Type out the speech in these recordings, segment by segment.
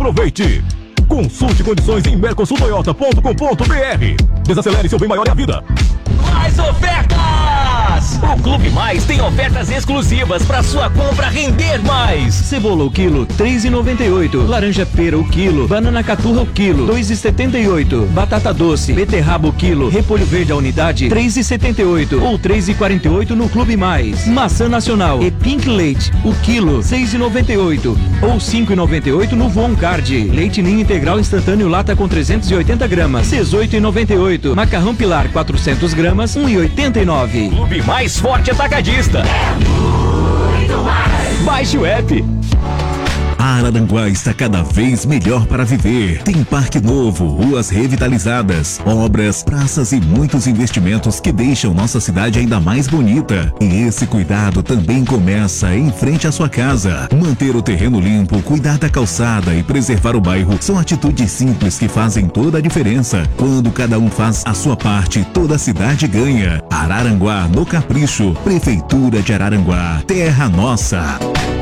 Aproveite! Consulte condições em mercosultoyota.com.br. Desacelere seu bem maior em a vida. Mais ofertas! O Clube Mais tem ofertas exclusivas para sua compra render mais. Cebola o quilo, R$ 3,98. Laranja pera o quilo. Banana caturra o quilo, R$ 2,78. Batata doce, beterraba o quilo. Repolho verde a unidade, R$ 3,78 ou R$ 3,48 no Clube Mais. Maçã nacional e Pink Leite o quilo, R$ 6,98 ou R$ 5,98 no Von Card. Leite ninho integral instantâneo lata com 380 gramas, R$ 18,98. Macarrão Pilar 400 gramas, R$ 1,89. Clube Mais Forte Atacadista. É muito mais. Baixe o app. Araranguá está cada vez melhor para viver. Tem parque novo, ruas revitalizadas, obras, praças e muitos investimentos que deixam nossa cidade ainda mais bonita. E esse cuidado também começa em frente à sua casa. Manter o terreno limpo, cuidar da calçada e preservar o bairro são atitudes simples que fazem toda a diferença. Quando cada um faz a sua parte, toda a cidade ganha. Araranguá no Capricho. Prefeitura de Araranguá. Terra nossa.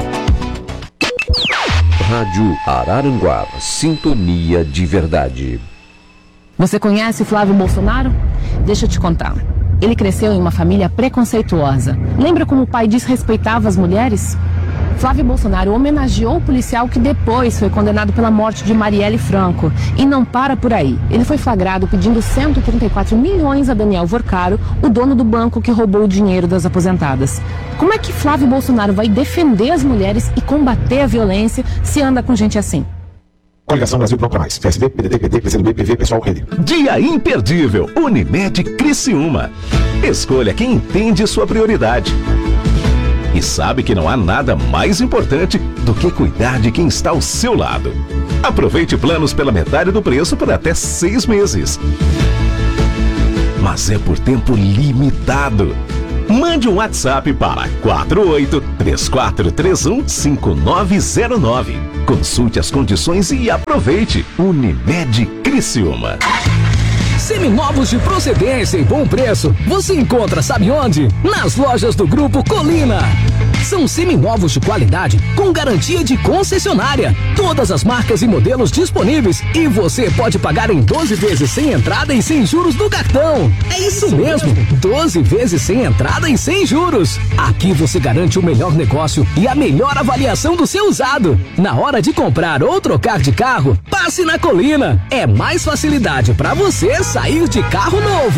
Rádio Araranguá, sintonia de verdade. Você conhece Flávio Bolsonaro? Deixa eu te contar. Ele cresceu em uma família preconceituosa. Lembra como o pai desrespeitava as mulheres? Flávio Bolsonaro homenageou o policial que depois foi condenado pela morte de Marielle Franco. E não para por aí. Ele foi flagrado pedindo 134 milhões a Daniel Vorcaro, o dono do banco que roubou o dinheiro das aposentadas. Como é que Flávio Bolsonaro vai defender as mulheres e combater a violência se anda com gente assim? Coligação Brasil Não Pra Mais. PSB, PDT, PT, PCdoB, PV, Pessoal, Rede. Dia imperdível. Unimed Criciúma. Escolha quem entende sua prioridade. E sabe que não há nada mais importante do que cuidar de quem está ao seu lado. Aproveite planos pela metade do preço por até 6 meses. Mas é por tempo limitado. Mande um WhatsApp para 48-3431-5909. Consulte as condições e aproveite. Unimed Criciúma. Seminovos de procedência e bom preço, você encontra sabe onde? Nas lojas do Grupo Colina. São seminovos de qualidade com garantia de concessionária. Todas as marcas e modelos disponíveis e você pode pagar em 12 vezes sem entrada e sem juros no cartão. É isso mesmo, 12 vezes sem entrada e sem juros. Aqui você garante o melhor negócio e a melhor avaliação do seu usado. Na hora de comprar ou trocar de carro, passe na Colina. É mais facilidade para você sair de carro novo.